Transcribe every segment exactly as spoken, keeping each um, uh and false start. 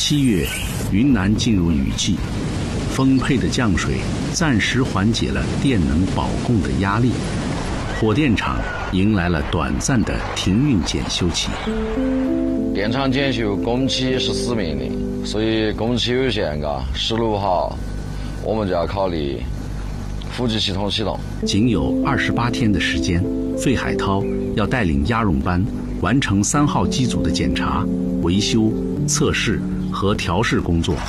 七月，云南进入雨季，丰沛的降水暂时缓解了电能保供的压力，火电厂迎来了短暂的停运检修期。 电厂检修工期是死命令，所以工期有限，嘎，十六号我们就要考虑负极系统启动。 仅有二十八天的时间，费海涛要带领压绒班完成三号机组的检查、维修、测试和调试工作。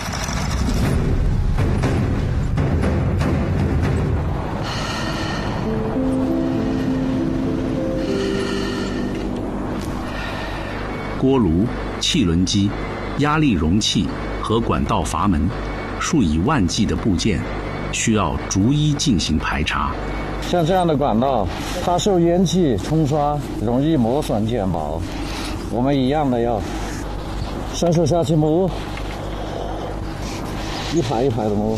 锅炉、气轮机、压力容器和管道阀门，数以万计的部件需要逐一进行排查。 像这样的管道，它受烟气冲刷，容易磨损减薄。我们一样的要伸手下去磨，一排一排的磨。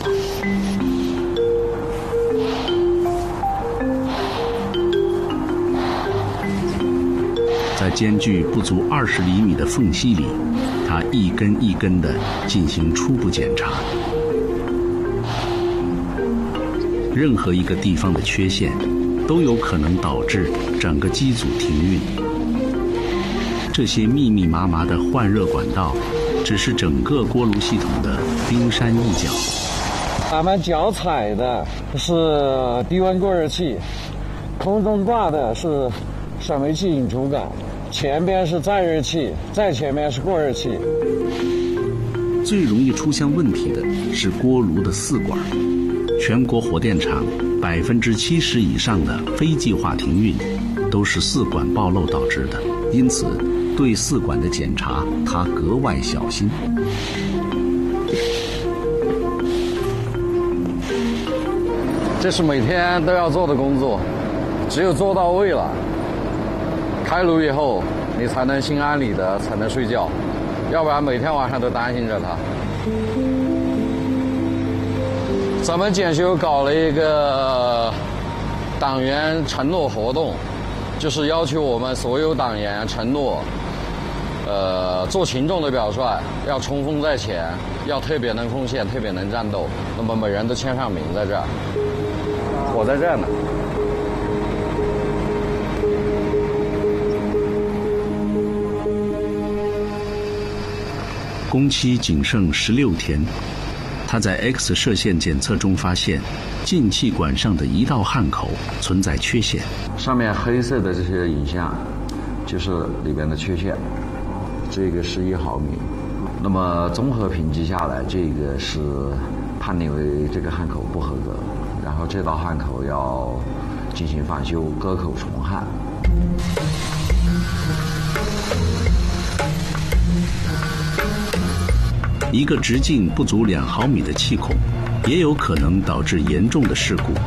在间距不足二十厘米的缝隙里，它一根一根地进行初步检查。任何一个地方的缺陷，都有可能导致整个机组停运。这些密密麻麻的换热管道，只是整个锅炉系统的冰山一角。 俺们脚踩的是低温过热器，空中挂的是闪煤气引出杆，前边是再热器，再前面是过热器。 最容易出现问题的是锅炉的四管。全国火电厂百分之七十以上的非计划停运，都是四管暴漏导致的。因此，对四管的检查，他格外小心。 这是每天都要做的工作，只有做到位了，开炉以后你才能心安理得，才能睡觉，要不然每天晚上都担心着它。咱们检修搞了一个党员承诺活动，就是要求我们所有党员承诺，呃，做群众的表率，要冲锋在前，要特别能奉献，特别能战斗。那么每人都签上名在这儿，我在这儿呢。 工期仅剩十六天。他在 X 射线检测中发现，进气管上的一道焊口存在缺陷。 上面黑色的这些影像，就是里边的缺陷。这个是一毫米，那么综合评级下来，这个是判定为这个焊口不合格，然后这道焊口要进行返修，割口重焊。 一个直径不足两毫米的气孔，也有可能导致严重的事故。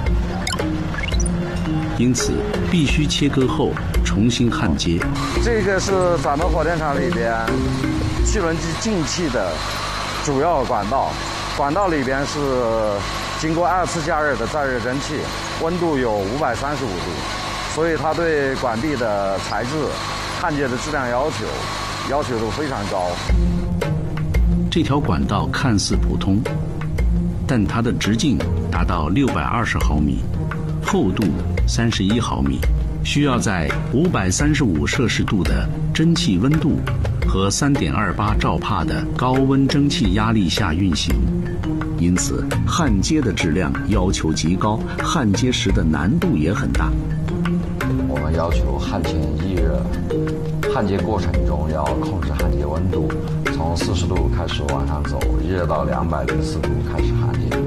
因此，必须切割后重新焊接。 这个是咱们火电厂里边气轮机进气的主要管道，管道里边是经过二次加热的再热蒸汽，温度有五百三十五度，所以它对管壁的材质、焊接的质量要求要求都非常高。 这条管道看似普通，但它的直径达到六百二十毫米，厚度三十一毫米，需要在五百三十五摄氏度的蒸汽温度和 三点二八 兆帕的高温蒸汽压力下运行。因此，焊接的质量要求极高，焊接时的难度也很大。 我们要求焊前预热，焊接过程中要控制焊接温度，从四十度开始往上走，热到两百零四度开始焊接。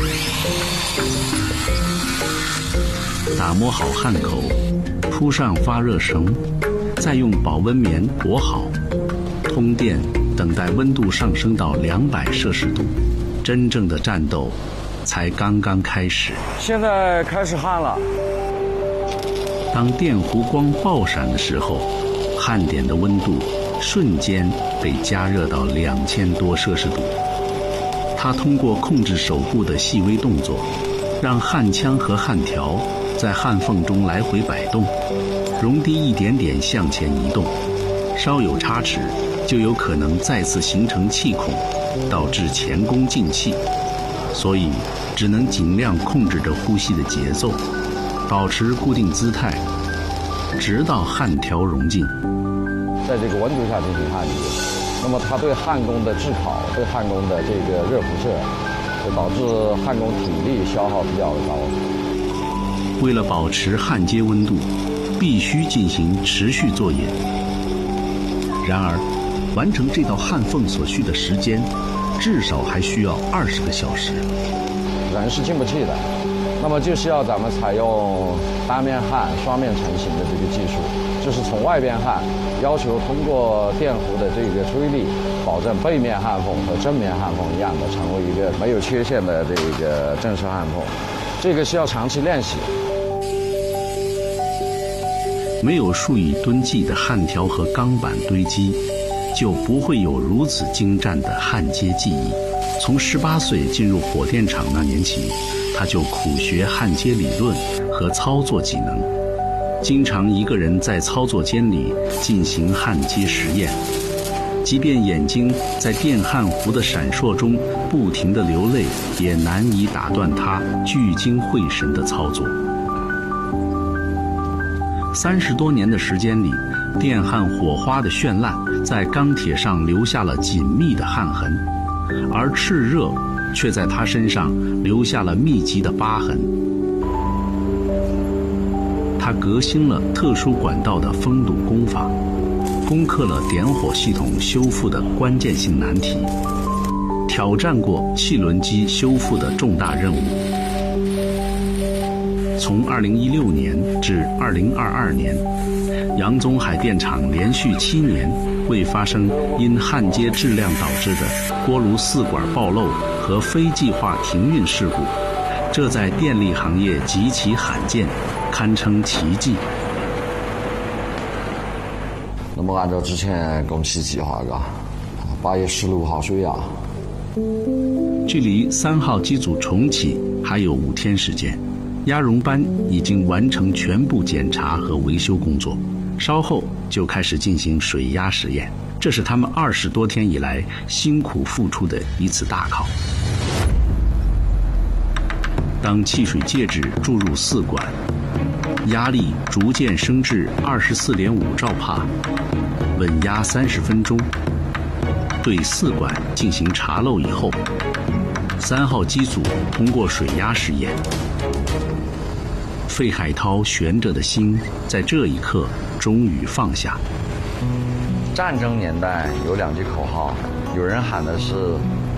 打磨好焊口，铺上发热绳，再用保温棉裹好，通电，等待温度上升到两百摄氏度。真正的战斗才刚刚开始。 现在开始焊了。 当电弧光爆闪的时候，焊点的温度瞬间被加热到两千多摄氏度。它通过控制手部的细微动作，让焊枪和焊条在焊缝中来回摆动，容滴一点点向前移动，稍有差池就有可能再次形成气孔，导致前功尽弃。所以只能尽量控制着呼吸的节奏，保持固定姿态，直到焊条溶尽。 在这个温度下进行焊接，那么它对焊工的炙烤，对焊工的这个热辐射，就导致焊工体力消耗比较的高。 为了保持焊接温度，必须进行持续作业。然而，完成这道焊缝所需的时间，至少还需要二十个小时。 人是进不去的，那么就是要咱们采用单面焊、双面成型的这个技术，就是从外边焊，要求通过电弧的这个推力，保证背面焊缝和正面焊缝一样的，成为一个没有缺陷的这个正式焊缝。这个需要长期练习。 没有数以吨计的焊条和钢板堆积，就不会有如此精湛的焊接技艺。从十八岁进入火电厂那年起，他就苦学焊接理论和操作技能，经常一个人在操作间里进行焊接实验。即便眼睛在电焊弧的闪烁中不停地流泪，也难以打断他聚精会神的操作。三十多年的时间里，电焊火花的绚烂在钢铁上留下了紧密的焊痕，而炽热却在他身上留下了密集的疤痕。他革新了特殊管道的封堵工法，攻克了点火系统修复的关键性难题，挑战过汽轮机修复的重大任务。从二零一六年至二零二二年，杨宗海电厂连续七年未发生因焊接质量导致的锅炉四管爆漏和非计划停运事故，这在电力行业极其罕见，堪称奇迹。 那么按照之前工期计划，嘎，八月十六号水压， 距离三号机组重启还有五天时间。压容班已经完成全部检查和维修工作，稍后就开始进行水压实验，这是他们二十多天以来辛苦付出的一次大考。当汽水介质注入四管，压力逐渐升至二十四点五兆帕，稳压三十分钟，对四管进行查漏以后，三号机组通过水压试验。费海涛悬着的心在这一刻终于放下。 战争年代有两句口号，有人喊的是